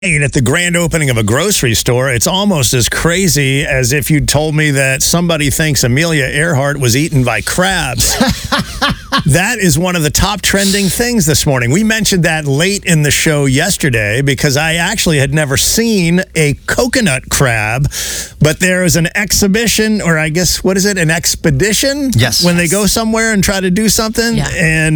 At the grand opening of a grocery store, it's almost as crazy as if you told me that somebody thinks Amelia Earhart was eaten by crabs. That is one of the top trending things this morning. We mentioned that late in the show yesterday because I actually had never seen a coconut crab, but there is an exhibition, or I guess, what is it, an expedition? Yes. When they go somewhere and try to do something, and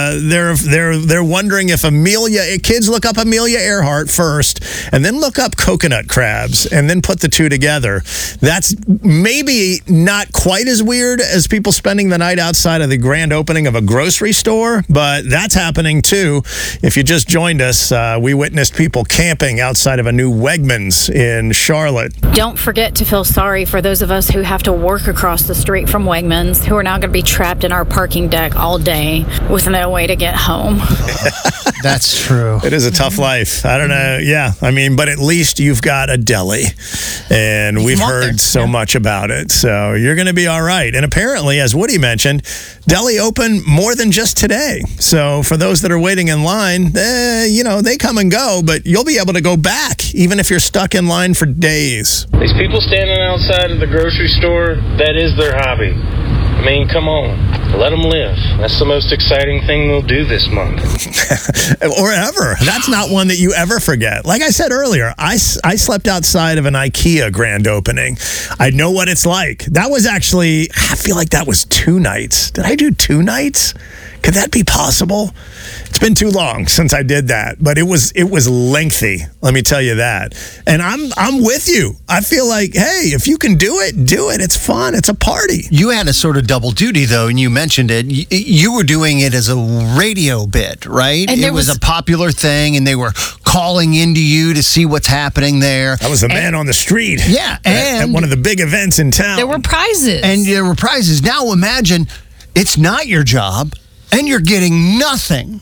they're wondering if kids look up Amelia Earhart first, and then look up coconut crabs, and then put the two together. That's maybe not quite as weird as people spending the night outside of the grand opening of a grocery store, but that's happening too. If you just joined us, we witnessed people camping outside of a new Wegmans in Charlotte. Don't forget to feel sorry for those of us who have to work across the street from Wegmans, who are now going to be trapped in our parking deck all day with no way to get home. That's true. It is a tough life. I don't know. Yeah. I mean, but at least you've got a deli, and we've heard so much about it. So you're going to be all right. And apparently, as Woody mentioned, deli open more than just today. So for those that are waiting in line, they come and go, but you'll be able to go back even if you're stuck in line for days. These people standing outside of the grocery store, that is their hobby. I mean, come on. Let them live. That's the most exciting thing they'll do this month. Or ever. That's not one that you ever forget. Like I said earlier, I slept outside of an IKEA grand opening. I know what it's like. That was actually, I feel like that was 2 nights. Did I do 2 nights? Could that be possible? It's been too long since I did that, but it was lengthy. Let me tell you that. And I'm with you. I feel like, hey, if you can do it, do it. It's fun. It's a party. You had a sort of double duty, though, and you mentioned it. You were doing it as a radio bit, right? And it was a popular thing, and they were calling into you to see what's happening there. I was the man on the street. Yeah, at one of the big events in town. There were prizes. And there were prizes. Now imagine it's not your job, and you're getting nothing.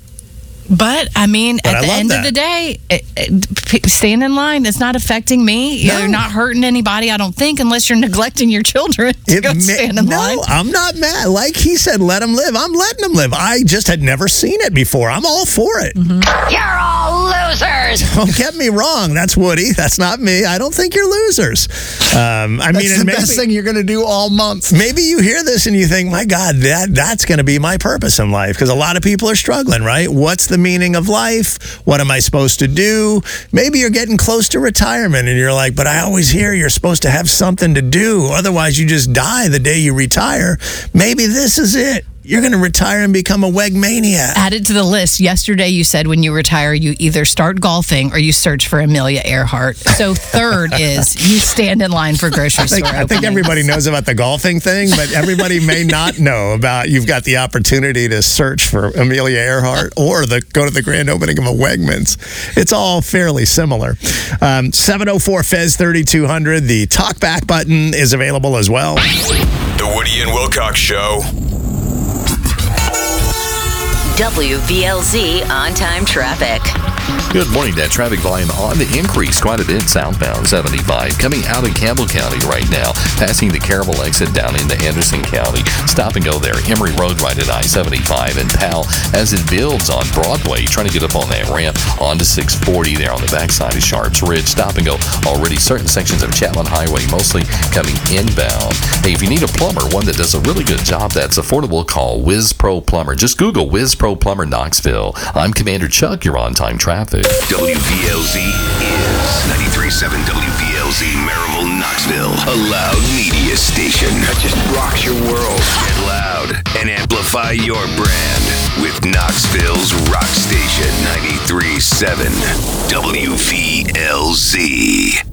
But, I mean, at the end of the day, staying in line, it's not affecting me. No. You're not hurting anybody, I don't think, unless you're neglecting your children to go stand in line. No, I'm not mad. Like he said, let them live. I'm letting them live. I just had never seen it before. I'm all for it. Mm-hmm. You're all losers. Don't get me wrong. That's Woody. That's not me. I don't think you're losers. That's the best thing you're going to do all month. Maybe you hear this and you think, my God, that's going to be my purpose in life. Because a lot of people are struggling, right? What's the meaning of life? What am I supposed to do? Maybe you're getting close to retirement and you're like, but I always hear you're supposed to have something to do. Otherwise, you just die the day you retire. Maybe this is it. You're going to retire and become a Wegmaniac. Add it to the list. Yesterday, you said when you retire, you either start golfing or you search for Amelia Earhart. So third is you stand in line for grocery store openings. I think everybody knows about the golfing thing, but everybody may not know about you've got the opportunity to search for Amelia Earhart or go to the grand opening of a Wegmans. It's all fairly similar. 704-FEZ-3200. The talkback button is available as well. The Woody and Wilcox Show. WVLZ on-time traffic. Good morning. That traffic volume on the increase quite a bit southbound 75. Coming out of Campbell County right now, passing the Caramel exit down into Henderson County. Stop and go there. Emory Road right at I-75 and Powell as it builds on Broadway. Trying to get up on that ramp onto 640 there on the backside of Sharps Ridge. Stop and go already. Certain sections of Chapman Highway mostly coming inbound. Hey, if you need a plumber, one that does a really good job that's affordable, call Whiz Pro Plumber. Just Google Whiz Pro Plumber Knoxville. I'm Commander Chuck. You're on time traffic. WVLZ is 93.7 WVLZ Maryville, Knoxville. A loud media station that just rocks your world. Get loud and amplify your brand with Knoxville's rock station 93.7 WVLZ.